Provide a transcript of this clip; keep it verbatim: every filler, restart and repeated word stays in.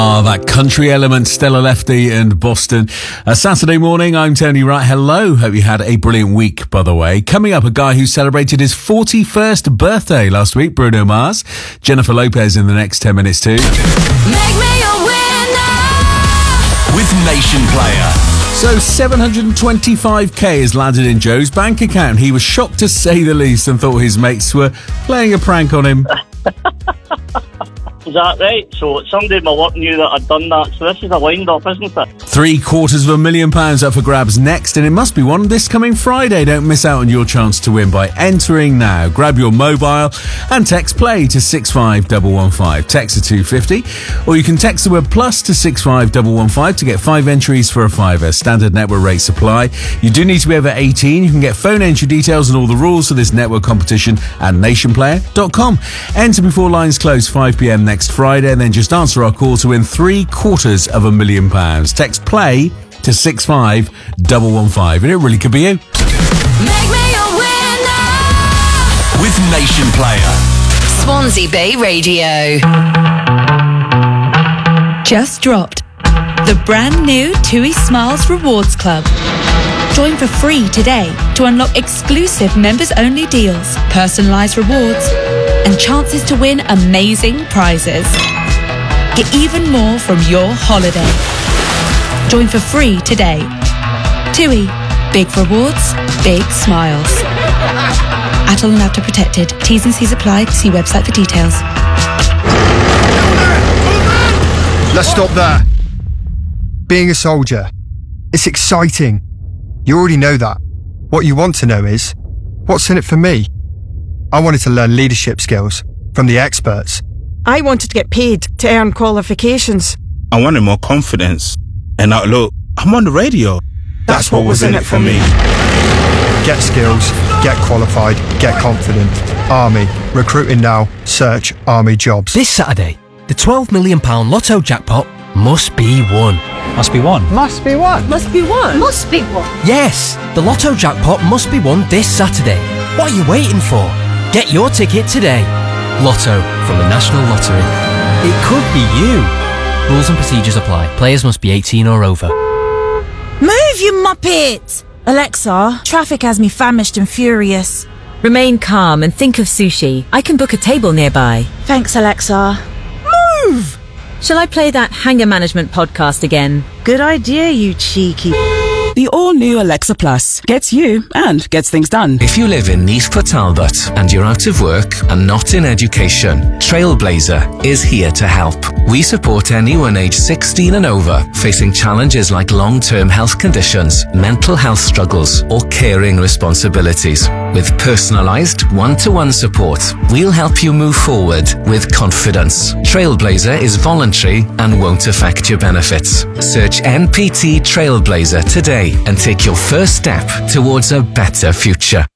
Ah, that country element, Stella Lefty and Boston. Uh, Saturday morning, I'm Tony Wright. Hello. Hope you had a brilliant week, by the way. Coming up, a guy who celebrated his forty-first birthday last week, Bruno Mars. Jennifer Lopez in the next ten minutes too. Make me a winner with Nation Player. So seven hundred twenty-five k has landed in Joe's bank account. He was shocked to say the least and thought his mates were playing a prank on him. Is that right? So somebody in my work knew that I'd done that, so this is a wind-up, isn't it? Three quarters of a million pounds up for grabs next, and it must be one this coming Friday. Don't miss out on your chance to win by entering now. Grab your mobile and text play to six five one one five. Text to two fifty, or you can text the word plus to six five one one five to get five entries for a fiver. Standard network rate supply. You do need to be over eighteen. You can get phone entry details and all the rules for this network competition at nation player dot com. Enter before lines close five p.m. next Friday, and then just answer our call to win three quarters of a million pounds. Text play to six five one one five, and it really could be you. Make me a winner with Nation Player. Swansea Bay Radio. Just dropped the brand new TUI Smiles Rewards Club. Join for free today to unlock exclusive members-only deals, personalised rewards, and chances to win amazing prizes. Get even more from your holiday. Join for free today. TUI. Big rewards, big smiles. Atoll and Apta protected. T's and C's apply. See website for details. Let's stop there. Being a soldier, it's exciting. You already know that. What you want to know is, what's in it for me? I wanted to learn leadership skills from the experts. I wanted to get paid to earn qualifications. I wanted more confidence. And now look, I'm on the radio. That's, That's what was in it for me. Get skills, get qualified, get confident. Army. Recruiting now. Search Army jobs. This Saturday, the twelve million pounds Lotto jackpot must be won. Must be won. Must be won. Must be won. Must be won. Yes, the Lotto jackpot must be won this Saturday. What are you waiting for? Get your ticket today. Lotto from the National Lottery. It could be you. Rules and procedures apply. Players must be eighteen or over. Move, you muppet! Alexa, traffic has me famished and furious. Remain calm and think of sushi. I can book a table nearby. Thanks, Alexa. Move! Shall I play that Hanger Management podcast again? Good idea, you cheeky... The all-new Alexa Plus gets you and gets things done. If you live in Neath Port Talbot and you're out of work and not in education, Trailblazer is here to help. We support anyone aged sixteen and over facing challenges like long-term health conditions, mental health struggles, or caring responsibilities. With personalised, one-to-one support, we'll help you move forward with confidence. Trailblazer is voluntary and won't affect your benefits. Search N P T Trailblazer today and take your first step towards a better future.